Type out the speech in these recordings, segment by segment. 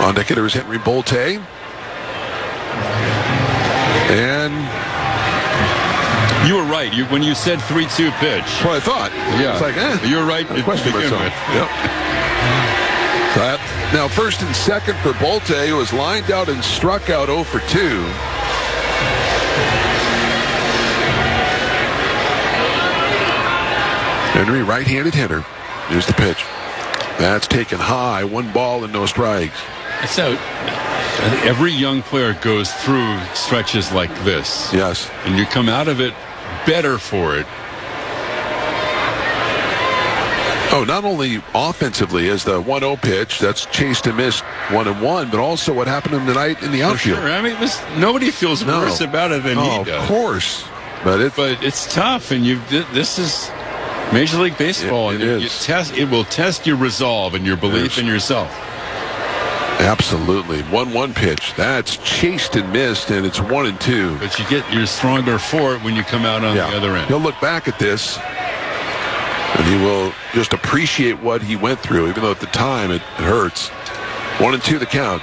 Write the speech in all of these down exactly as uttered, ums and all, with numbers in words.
On deck hitter is Henry Bolte. And you were right. You, when you said three two pitch. That's what I thought. Yeah. It's like, eh. You were right to question begin myself. with. Yep. So that, now, first and second for Bolte, who was lined out and struck out oh for two. Henry, right-handed hitter. Here's the pitch. That's taken high. One ball and no strikes. So every young player goes through stretches like this. Yes. And you come out of it better for it. Oh, not only offensively as the one oh pitch, that's chased and missed one and one, but also what happened to him tonight in the outfield. Sure. I mean, this, nobody feels no. worse about it than oh, he does. Of course. But, it, but it's tough, and you. This is Major League Baseball. It, it and is. You test, it will test your resolve and your belief in yourself. Absolutely. one one pitch. That's chased and missed, and it's one and two. But you get, you're stronger for it when you come out on yeah. the other end. He'll look back at this, and he will just appreciate what he went through, even though at the time it, it hurts. One and two the count.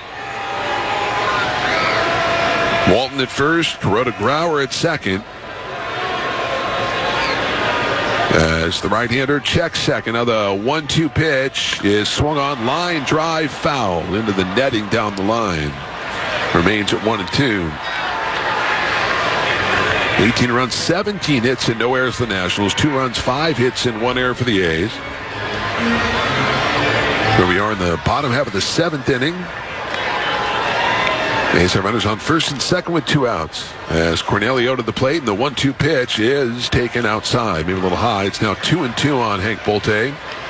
Walton at first, Kuroda Grauer at second. As the right-hander checks second. Now the one two pitch is swung on, line drive foul into the netting down the line. Remains at one and two. eighteen runs, seventeen hits, and no errors for the Nationals. Two runs, five hits, and one error for the A's. Here we are in the bottom half of the seventh inning. A's have runners on first and second with two outs. As Cornelio to the plate, and the one two pitch is taken outside. Maybe a little high. It's now two and two on Hank Bolte.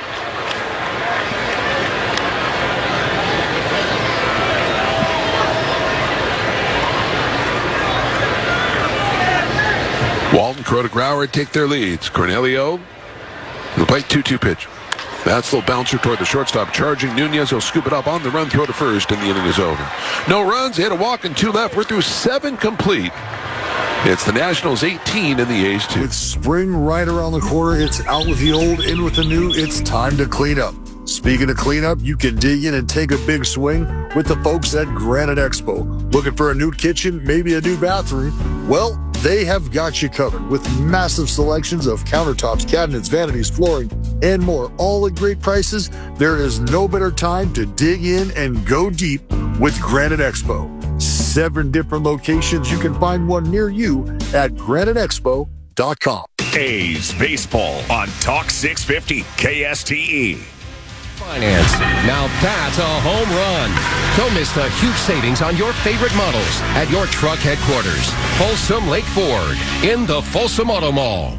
Walton, Kuroda Grauer take their leads. Cornelio to the plate, two two pitch. That's the bouncer toward the shortstop, charging Nunez. He'll scoop it up on the run, throw to first, and the inning is over. No runs, they hit a walk and two left. We're through seven complete. It's the Nationals eighteen and the A's two. With spring right around the corner, it's out with the old, in with the new. It's time to clean up. Speaking of cleanup, you can dig in and take a big swing with the folks at Granite Expo. Looking for a new kitchen, maybe a new bathroom? Well, they have got you covered with massive selections of countertops, cabinets, vanities, flooring, and more, all at great prices. There is no better time to dig in and go deep with Granite Expo. Seven different locations. You can find one near you at granite expo dot com. A's Baseball on Talk six fifty K S T E. Finance. Now that's a home run. Don't miss the huge savings on your favorite models at your truck headquarters. Folsom Lake Ford in the Folsom Auto Mall.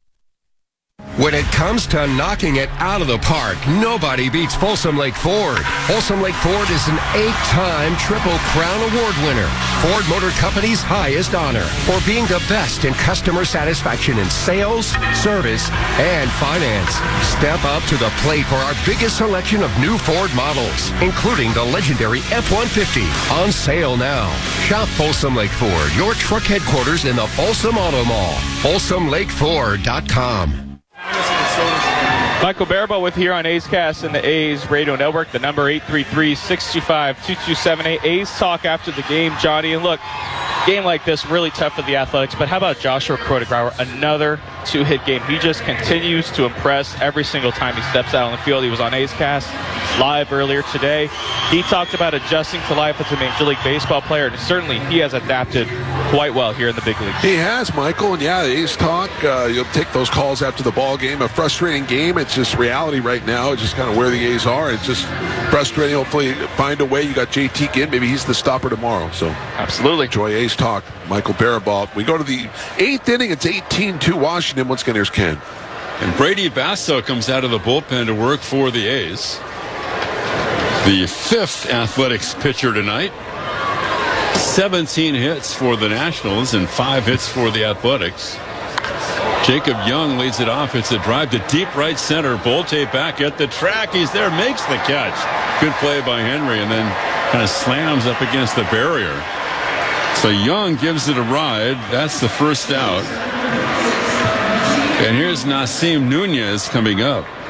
When it comes to knocking it out of the park, nobody beats Folsom Lake Ford. Folsom Lake Ford is an eight-time Triple Crown Award winner, Ford Motor Company's highest honor for being the best in customer satisfaction in sales, service, and finance. Step up to the plate for our biggest selection of new Ford models, including the legendary F one fifty, on sale now. Shop Folsom Lake Ford, your truck headquarters in the Folsom Auto Mall. folsom lake ford dot com. Michael Barabo with here on A's Cast and the A's Radio Network. The number eight three three, six two five, two two seven eight. A's talk after the game, Johnny. And look, game like this, really tough for the Athletics. But how about Joshua Kuroda Grauer? Another two-hit game. He just continues to impress every single time he steps out on the field. He was on A's Cast live earlier today. He talked about adjusting to life as a Major League Baseball player, and certainly he has adapted quite well here in the big leagues. He has, Michael, and yeah, the A's talk, uh, you'll take those calls after the ball game. A frustrating game. It's just reality right now. It's just kind of where the A's are. It's just frustrating. Hopefully find a way. You got J T Ginn. Maybe he's the stopper tomorrow. So absolutely. Enjoy A's talk. Michael Barabalt. We go to the eighth inning. It's eighteen two Washington. Once again, here's Ken. And Brady Basso comes out of the bullpen to work for the A's. The fifth Athletics pitcher tonight. seventeen hits for the Nationals and five hits for the Athletics. Jacob Young leads it off. It's a drive to deep right center. Bolte back at the track. He's there, makes the catch. Good play by Henry, and then kind of slams up against the barrier. So Young gives it a ride. That's the first out. And here's Nasim Nunez coming up.